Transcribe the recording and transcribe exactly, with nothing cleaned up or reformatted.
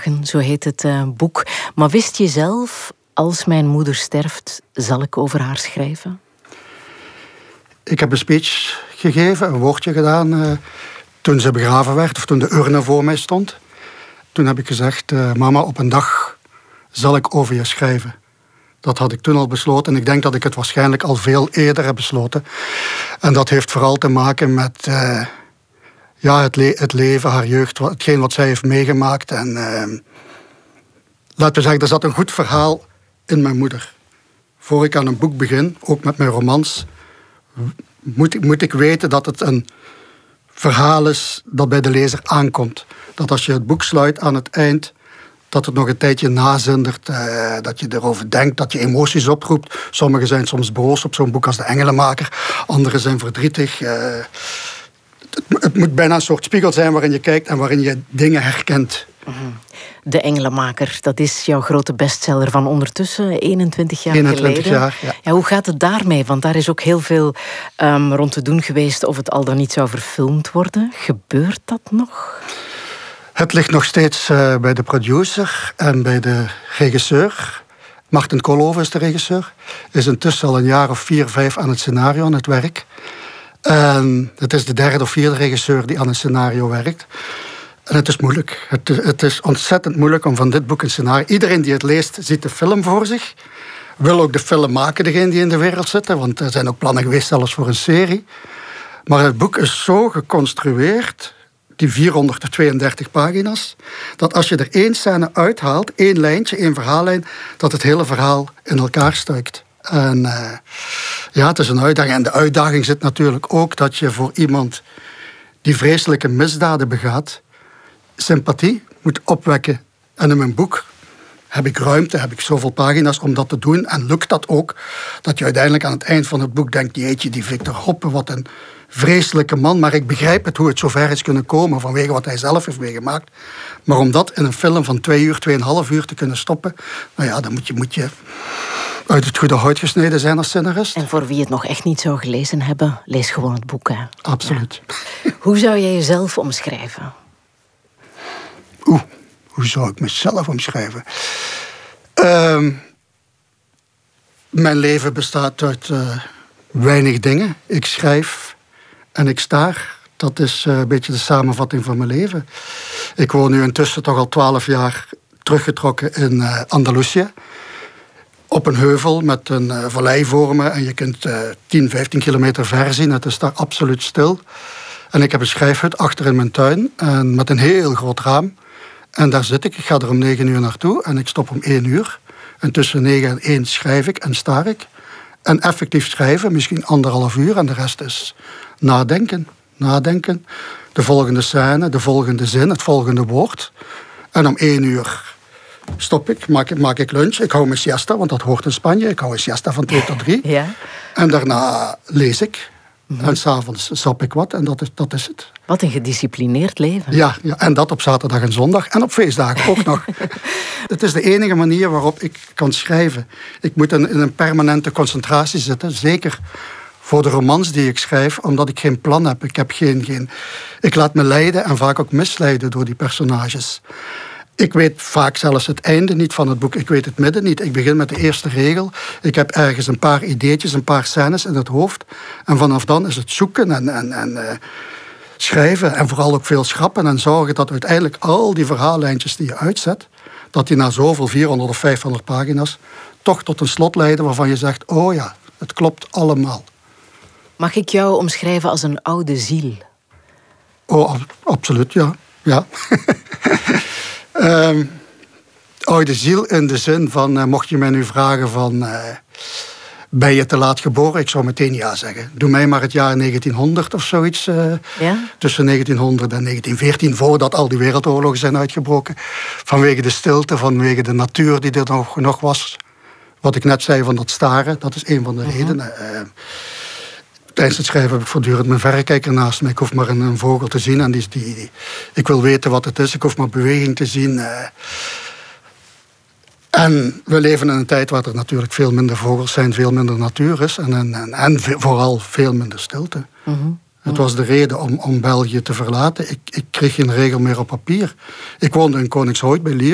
Dagen, zo heet het uh, boek. Maar wist je zelf, als mijn moeder sterft, zal ik over haar schrijven? Ik heb een speech gegeven, een woordje gedaan, uh, toen ze begraven werd, of toen de urne voor mij stond. Toen heb ik gezegd, uh, mama, op een dag zal ik over je schrijven. Dat had ik toen al besloten en ik denk dat ik het waarschijnlijk al veel eerder heb besloten. En dat heeft vooral te maken met uh, ja, het, le- het leven, haar jeugd, hetgeen wat zij heeft meegemaakt. En uh, laten we zeggen, er zat een goed verhaal in mijn moeder. Voor ik aan een boek begin, ook met mijn romans, moet ik, moet ik weten dat het een verhaal is dat bij de lezer aankomt. Dat als je het boek sluit aan het eind, dat het nog een tijdje nazindert, uh, dat je erover denkt, dat je emoties oproept. Sommigen zijn soms boos op zo'n boek als De Engelenmaker, anderen zijn verdrietig. Uh, het, het moet bijna een soort spiegel zijn waarin je kijkt en waarin je dingen herkent. Mm-hmm. De Engelenmaker, dat is jouw grote bestseller van ondertussen, eenentwintig jaar eenentwintig geleden. Jaar, ja. Ja, hoe gaat het daarmee? Want daar is ook heel veel um, rond te doen geweest of het al dan niet zou verfilmd worden. Gebeurt dat nog? Het ligt nog steeds uh, bij de producer en bij de regisseur. Martin Koolhoven is de regisseur. Is intussen al een jaar of vier, vijf aan het scenario, aan het werk. En het is de derde of vierde regisseur die aan een scenario werkt. En het is moeilijk. Het, het is ontzettend moeilijk om van dit boek een scenario... Iedereen die het leest, ziet de film voor zich. Wil ook de film maken, degene die in de wereld zitten. Want er zijn ook plannen geweest zelfs voor een serie. Maar het boek is zo geconstrueerd, die vierhonderdtweeëndertig pagina's, dat als je er één scène uithaalt, één lijntje, één verhaallijn, dat het hele verhaal in elkaar stuikt. En uh, ja, het is een uitdaging. En de uitdaging zit natuurlijk ook dat je voor iemand die vreselijke misdaden begaat, sympathie moet opwekken. En in mijn boek heb ik ruimte, heb ik zoveel pagina's om dat te doen. En lukt dat ook, dat je uiteindelijk aan het eind van het boek denkt, jeetje, die Victor Hoppe, wat een vreselijke man. Maar ik begrijp het hoe het zover is kunnen komen, vanwege wat hij zelf heeft meegemaakt. Maar om dat in een film van twee uur, tweeënhalf uur te kunnen stoppen, nou ja, dan moet je, moet je uit het goede hout gesneden zijn als scenarist. En voor wie het nog echt niet zou gelezen hebben, lees gewoon het boek. Hè? Absoluut. Ja. Hoe zou jij jezelf omschrijven? Oeh, hoe zou ik mezelf omschrijven? Uh, mijn leven bestaat uit uh, weinig dingen. Ik schrijf en ik staar. Dat is uh, een beetje de samenvatting van mijn leven. Ik woon nu intussen toch al twaalf jaar teruggetrokken in uh, Andalusië. Op een heuvel met een uh, vallei voor me. En je kunt uh, tien, vijftien kilometer ver zien. Het is daar absoluut stil. En ik heb een schrijfhut achter in mijn tuin. En met een heel groot raam. En daar zit ik. Ik ga er om negen uur naartoe. En ik stop om één uur. En tussen negen en één schrijf ik en staar ik. En effectief schrijven, misschien anderhalf uur. En de rest is nadenken. Nadenken. De volgende scène, de volgende zin, het volgende woord. En om één uur stop ik, maak, maak ik lunch. Ik hou mijn siesta, want dat hoort in Spanje. Ik hou een siesta van twee tot drie. Ja. En daarna lees ik. Mm-hmm. En s'avonds sap ik wat en dat is, dat is het. Wat een gedisciplineerd leven. Ja, ja, en dat op zaterdag en zondag. En op feestdagen ook nog. Het is de enige manier waarop ik kan schrijven. Ik moet in, in een permanente concentratie zitten. Zeker voor de romans die ik schrijf. Omdat ik geen plan heb. Ik, heb geen, geen... ik laat me leiden en vaak ook misleiden door die personages. Ik weet vaak zelfs het einde niet van het boek. Ik weet het midden niet. Ik begin met de eerste regel. Ik heb ergens een paar ideetjes, een paar scènes in het hoofd. En vanaf dan is het zoeken en, en, en uh, schrijven. En vooral ook veel schrappen. En zorgen dat uiteindelijk al die verhaallijntjes die je uitzet, dat die na zoveel vierhonderd of vijfhonderd pagina's toch tot een slot leiden waarvan je zegt, oh ja, het klopt allemaal. Mag ik jou omschrijven als een oude ziel? Oh, absoluut, ja. Ja. Um, oude ziel in de zin van, uh, mocht je mij nu vragen van, uh, ben je te laat geboren? Ik zou meteen ja zeggen. Doe mij maar het jaar negentienhonderd of zoiets. Uh, ja? Tussen negentienhonderd en negentien veertien, voordat al die wereldoorlogen zijn uitgebroken. Vanwege de stilte, vanwege de natuur die er nog, nog was. Wat ik net zei van dat staren, dat is een van de uh-huh. redenen. Uh, Tijdens het schrijven heb ik voortdurend mijn verrekijker naast me. Ik hoef maar een, een vogel te zien en die, die, die, ik wil weten wat het is. Ik hoef maar beweging te zien. Uh. En we leven in een tijd waar er natuurlijk veel minder vogels zijn, veel minder natuur is en, en, en, en vooral veel minder stilte. Mm-hmm. Het was de reden om, om België te verlaten. Ik, ik kreeg geen regel meer op papier. Ik woonde in Koningshout bij Lier.